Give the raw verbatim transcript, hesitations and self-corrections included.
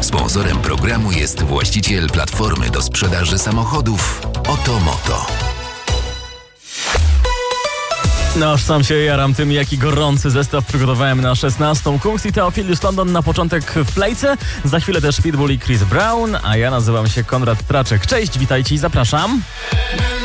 Sponsorem programu jest właściciel platformy do sprzedaży samochodów Otomoto. No aż sam się jaram tym, jaki gorący zestaw przygotowałem na szesnastą. Kungs i Theophilus London na początek w Playce, za chwilę też Pitbull i Chris Brown, a ja nazywam się Konrad Traczek. Cześć, witajcie i zapraszam.